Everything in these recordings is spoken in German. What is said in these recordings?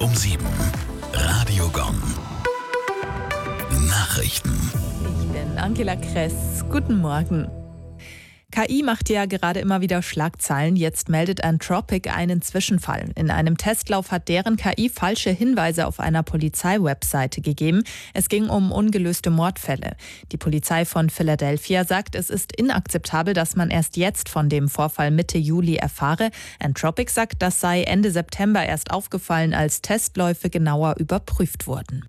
um 7. Radio Gong. Nachrichten. Ich bin Angela Kress. Guten Morgen. KI macht ja gerade immer wieder Schlagzeilen. Jetzt meldet Anthropic einen Zwischenfall. In einem Testlauf hat deren KI falsche Hinweise auf einer Polizeiwebseite gegeben. Es ging um ungelöste Mordfälle. Die Polizei von Philadelphia sagt, es ist inakzeptabel, dass man erst jetzt von dem Vorfall Mitte Juli erfahre. Anthropic sagt, das sei Ende September erst aufgefallen, als Testläufe genauer überprüft wurden.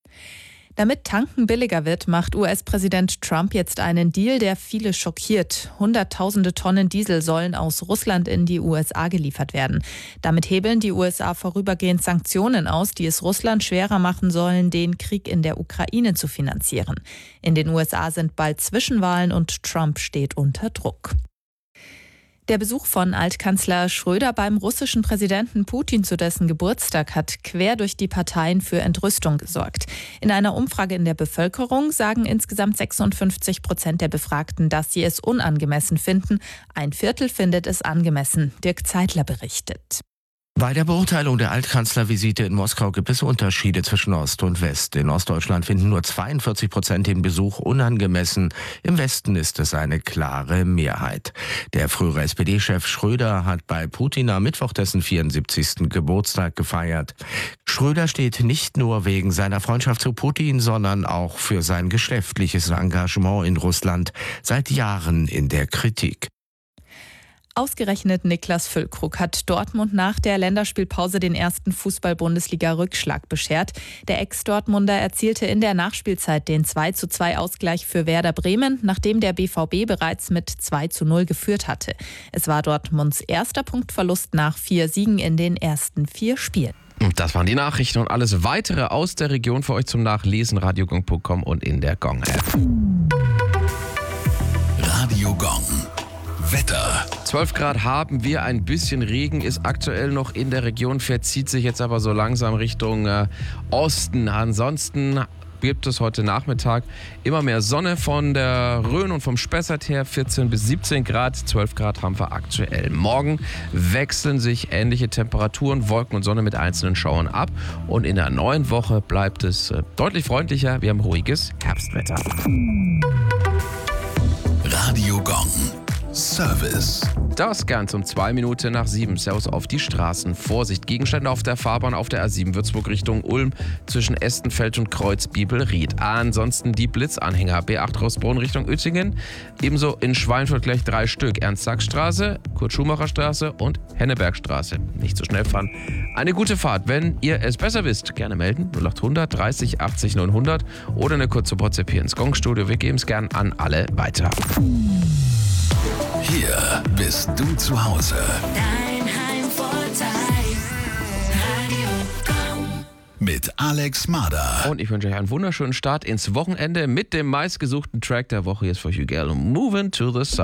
Damit Tanken billiger wird, macht US-Präsident Trump jetzt einen Deal, der viele schockiert. Hunderttausende Tonnen Diesel sollen aus Russland in die USA geliefert werden. Damit hebeln die USA vorübergehend Sanktionen aus, die es Russland schwerer machen sollen, den Krieg in der Ukraine zu finanzieren. In den USA sind bald Zwischenwahlen und Trump steht unter Druck. Der Besuch von Altkanzler Schröder beim russischen Präsidenten Putin zu dessen Geburtstag hat quer durch die Parteien für Entrüstung gesorgt. In einer Umfrage in der Bevölkerung sagen insgesamt 56% der Befragten, dass sie es unangemessen finden. Ein Viertel findet es angemessen. Dirk Zeitler berichtet. Bei der Beurteilung der Altkanzlervisite in Moskau gibt es Unterschiede zwischen Ost und West. In Ostdeutschland finden nur 42% den Besuch unangemessen. Im Westen ist es eine klare Mehrheit. Der frühere SPD-Chef Schröder hat bei Putin am Mittwoch dessen 74. Geburtstag gefeiert. Schröder steht nicht nur wegen seiner Freundschaft zu Putin, sondern auch für sein geschäftliches Engagement in Russland seit Jahren in der Kritik. Ausgerechnet Niklas Füllkrug hat Dortmund nach der Länderspielpause den ersten Fußball-Bundesliga-Rückschlag beschert. Der Ex-Dortmunder erzielte in der Nachspielzeit den 2:2-Ausgleich für Werder Bremen, nachdem der BVB bereits mit 2:0 geführt hatte. Es war Dortmunds erster Punktverlust nach 4 Siegen in den ersten 4 Spielen. Das waren die Nachrichten und alles weitere aus der Region für euch zum Nachlesen. radiogong.com und in der Gong-App. Radio Gong. Wetter. 12 Grad haben wir, ein bisschen Regen ist aktuell noch in der Region, verzieht sich jetzt aber so langsam Richtung Osten. Ansonsten gibt es heute Nachmittag immer mehr Sonne von der Rhön und vom Spessart her, 14 bis 17 Grad, 12 Grad haben wir aktuell. Morgen wechseln sich ähnliche Temperaturen, Wolken und Sonne mit einzelnen Schauern ab und in der neuen Woche bleibt es deutlich freundlicher, wir haben ruhiges Herbstwetter. Radio Gong. Service. Das ganz um 2 Minuten nach 7. Servus auf die Straßen. Vorsicht, Gegenstände auf der Fahrbahn auf der A7 Würzburg Richtung Ulm zwischen Estenfeld und Kreuz-Bibelried. Ansonsten die Blitzanhänger B8 Rossbrunn Richtung Uettingen. Ebenso in Schweinfurt gleich 3 Stück. Ernst-Sachs-Straße, Kurt-Schumacher-Straße und Hennebergstraße. Nicht so schnell fahren. Eine gute Fahrt. Wenn ihr es besser wisst, gerne melden. 0800 30 80 900 oder eine kurze WhatsApp hier ins Gong-Studio. Wir geben es gern an alle weiter. Hier bist du zu Hause. Dein Heimvorteil. Radio Gong. Mit Alex Mader. Und ich wünsche euch einen wunderschönen Start ins Wochenende mit dem meistgesuchten Track der Woche. Hier ist für Hugh Gale und Moving to the Sun.